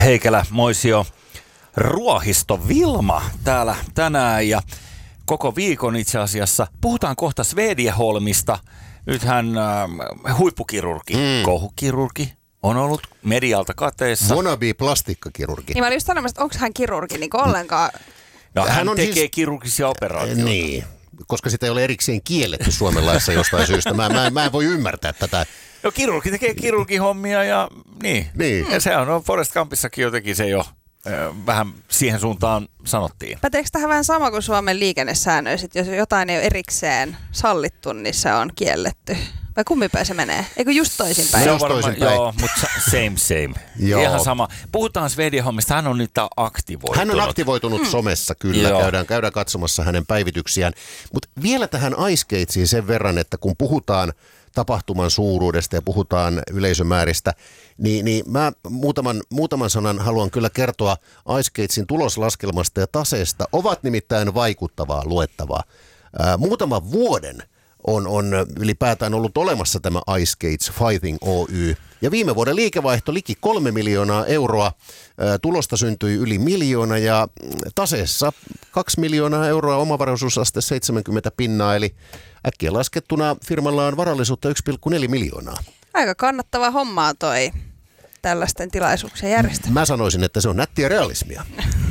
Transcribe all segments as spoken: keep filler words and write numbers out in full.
Heikelä, Moisio, Ruohisto, Vilma täällä tänään ja koko viikon itse asiassa. Puhutaan kohta Svedjeholmista. Nythän äh, huippukirurgi, mm. kohukirurgi on ollut medialta kateessa. Wannabe plastikkakirurgi. Niin mä olin just sanomassa, että onko hän kirurgi niin ollenkaan? No, hän, hän on tekee siis... kirurgisia operaatioita. Niin, koska sitä ei ole erikseen kielletty Suomen laissa jostain syystä. Mä, mä, mä en voi ymmärtää tätä. No kirurgi tekee kirurgihommia ja niin. niin. Ja se on, no Forest Campissakin jotenkin se jo vähän siihen suuntaan sanottiin. Päteekö tähän vähän sama kuin Suomen liikennesäännöissä, jos jotain ei ole erikseen sallittu, niin se on kielletty? Vai kummipäin se menee? Eikö just toisinpäin? Se on varmaan, joo, mutta same same. Ihan sama. Puhutaan Svedjeholmista, hän on nyt aktivoitunut. Hän on aktivoitunut hmm. somessa, kyllä. Käydään, käydään katsomassa hänen päivityksiään. Mutta vielä tähän Ice Skatesiin sen verran, että kun puhutaan tapahtuman suuruudesta ja puhutaan yleisömääristä, niin, niin mä muutaman, muutaman sanan haluan kyllä kertoa Ice Skatesin tuloslaskelmasta ja taseesta. Ovat nimittäin vaikuttavaa luettavaa. Ää, muutaman vuoden on, on ylipäätään ollut olemassa tämä Ice Skates Fighting Oy. Ja viime vuoden liikevaihto liki kolme miljoonaa euroa. Ää, tulosta syntyi yli miljoona ja taseessa kaksi miljoonaa euroa, omavaraisuusaste seitsemänkymmentä pinnaa, eli äkkiä laskettuna firmalla on varallisuutta yksi pilkku neljä miljoonaa. Aika kannattava hommaa toi tällaisten tilaisuuksien järjestäminen. Mä sanoisin, että se on nättiä realismia.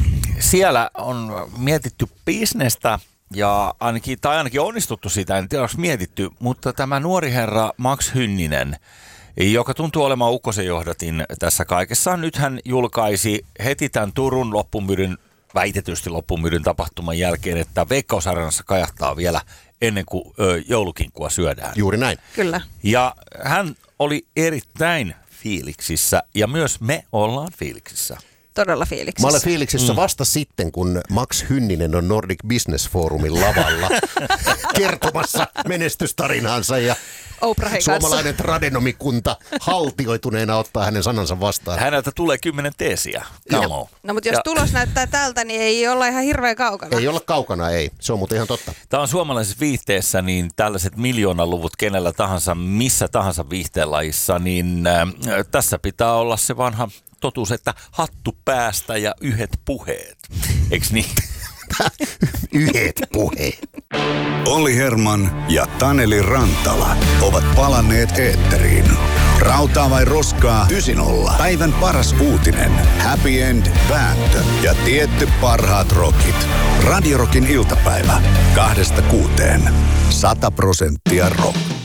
Siellä on mietitty bisnestä ja ainakin, tai ainakin onnistuttu sitä, en tiedä onko mietitty, mutta tämä nuori herra Max Hynninen, joka tuntuu olemaan ukkosen johdatin tässä kaikessa. Nyt hän julkaisi heti tämän Turun loppumyydyn, väitetysti loppumyydyn tapahtuman jälkeen, että Veikkaus-areenassa kajahtaa vielä ennen kuin ö, joulukinkkua syödään. Juuri näin. Kyllä. Ja hän oli erittäin fiiliksissä ja myös me ollaan fiiliksissä. Todella fiiliksissä. Mä olen fiiliksissä mm. vasta sitten, kun Max Hynninen on Nordic Business Forumin lavalla kertomassa menestystarinaansa ja Oprahin suomalainen tradenomikunta haltioituneena ottaa hänen sanansa vastaan. Häneltä tulee kymmenen teesiä. No, no mutta jos ja tulos näyttää tältä, niin ei olla ihan hirveän kaukana. Ei olla kaukana, ei. Se on muuten ihan totta. Tämä on suomalaisessa viihteessä, niin tällaiset miljoonaluvut kenellä tahansa, missä tahansa viihteenlajissa, niin äh, tässä pitää olla se vanha totuus, että hattu päästä ja yhdet puheet. Eiks niin? Yhdet puheet. Olli Herman ja Taneli Rantala ovat palanneet eetteriin. Rautaa vai roskaa yhdeksänkymmentä. Päivän paras uutinen. Happy End, vääntö ja tietty parhaat rockit. Radio Rockin iltapäivä. Kahdesta kuuteen. Sata prosenttia rock.